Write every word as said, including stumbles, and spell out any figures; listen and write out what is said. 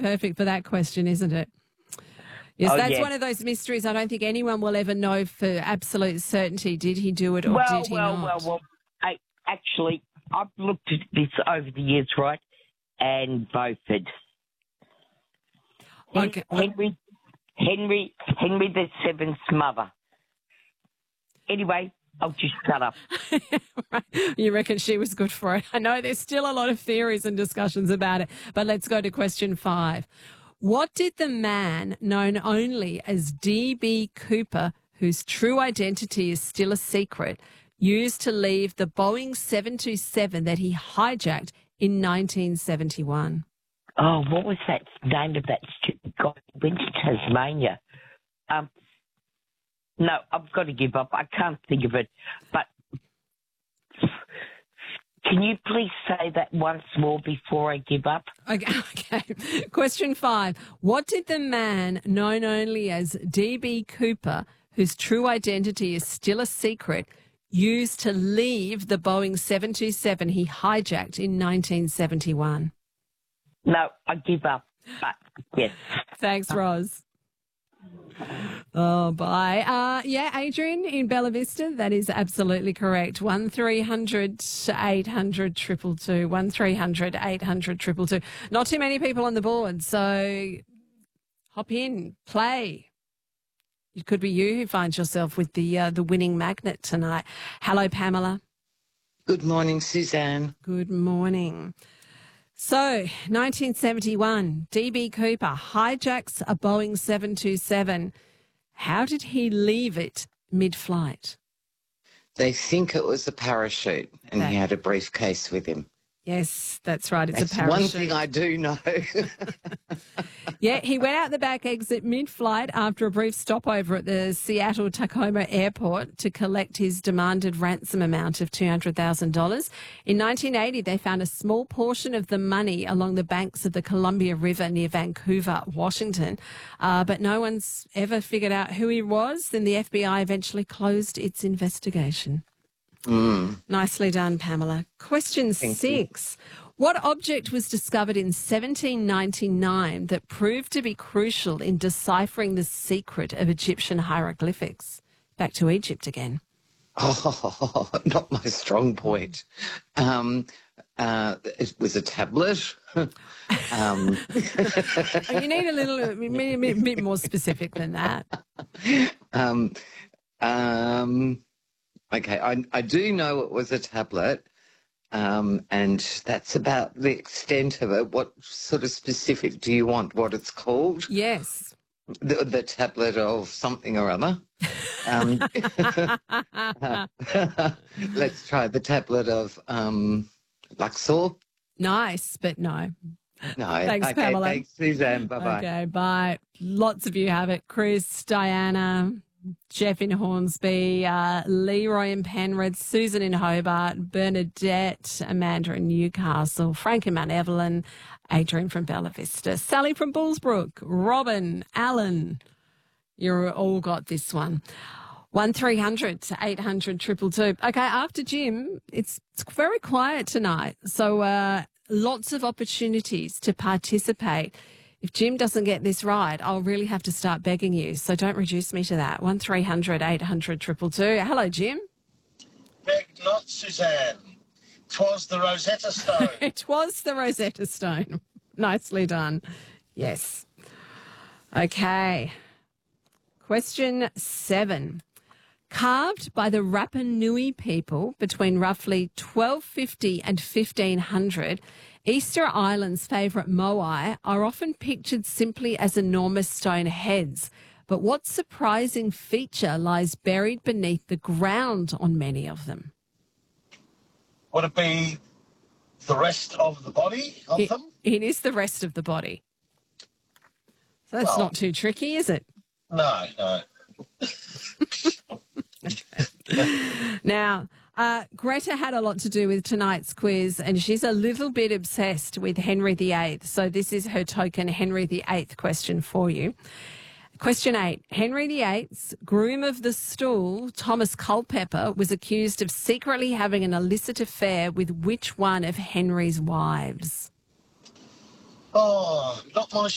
perfect for that question, isn't it? Yes, Oh, that's yeah. one of those mysteries I don't think anyone will ever know for absolute certainty. Did he do it or Well, did he well, not? well, well. I, actually, I've looked at this over the years, right? And Beaufort. Hen- Okay. Henry, Henry, Henry the Seventh's mother. Anyway, I'll just shut up. Right. You reckon she was good for it? I know there's still a lot of theories and discussions about it, but let's go to question five. What did the man known only as D B Cooper, whose true identity is still a secret, use to leave the Boeing seven two seven that he hijacked in nineteen seventy-one? Oh, what was that name of that stupid guy who went to Tasmania? Um, no, I've got to give up. I can't think of it. But can you please say that once more before I give up? Okay, okay. Question five. What did the man known only as D B Cooper, whose true identity is still a secret, use to leave the Boeing seven two seven he hijacked in nineteen seventy-one? No, I give up. But yes. Thanks, Roz. Oh, bye. Uh, yeah, Adrian in Bella Vista, that is absolutely correct. one three hundred eight hundred two two two. one three hundred eight hundred two two two. Not too many people on the board, so hop in, play. It could be you who finds yourself with the uh, the winning magnet tonight. Hello, Pamela. Good morning, Suzanne. Good morning. So, nineteen seventy-one, D B Cooper hijacks a Boeing seven two seven. How did he leave it mid-flight? They think it was a parachute and That- he had a briefcase with him. Yes, that's right. It's That's a parachute. one thing I do know. Yeah, he went out the back exit mid-flight after a brief stopover at the Seattle Tacoma Airport to collect his demanded ransom amount of two hundred thousand dollars. In nineteen eighty, they found a small portion of the money along the banks of the Columbia River near Vancouver, Washington. Uh, but no one's ever figured out who he was. Then the F B I eventually closed its investigation. Mm. Nicely done, Pamela. Question Thank six. What object was discovered in seventeen ninety-nine that proved to be crucial in deciphering the secret of Egyptian hieroglyphics? Back to Egypt again. Oh, not my strong point. Um, uh, it was a tablet. um, Oh, you need a little, a bit, bit more specific than that. um, um, okay, I, I do know it was a tablet. Um, and that's about the extent of it. What sort of specific do you want what it's called? Yes. The, the tablet of something or other. Um, let's try the tablet of um, Luxor. Nice, but no. No, Thanks, okay, Pamela. thanks, Suzanne. Bye-bye. Okay, bye. Lots of you have it. Chris, Diana, Jeff in Hornsby, uh, Leroy in Penrith, Susan in Hobart, Bernadette, Amanda in Newcastle, Frank in Mount Evelyn, Adrian from Bella Vista, Sally from Bullsbrook, Robin, Alan. You're all got this one. one three hundred eight hundred two two two. Okay, after Jim, it's, it's very quiet tonight. So uh, lots of opportunities to participate. If Jim doesn't get this right, I'll really have to start begging you. So don't reduce me to that. one three hundred eight hundred two two two. Hello, Jim. Beg not, Suzanne. 'Twas the Rosetta Stone. It was the Rosetta Stone. Nicely done. Yes. Okay. Question seven. Carved by the Rapa Nui people between roughly twelve fifty and fifteen hundred, Easter Island's favourite moai are often pictured simply as enormous stone heads. But what surprising feature lies buried beneath the ground on many of them? Would it be the rest of the body of It, them? it is the rest of the body. So that's Well- not too tricky, is it? No, no. Now, uh, Greta had a lot to do with tonight's quiz, and she's a little bit obsessed with Henry the Eighth. So this is her token Henry the Eighth question for you. Question eight. Henry the Eighth's groom of the stool, Thomas Culpeper, was accused of secretly having an illicit affair with which one of Henry's wives? Oh, not my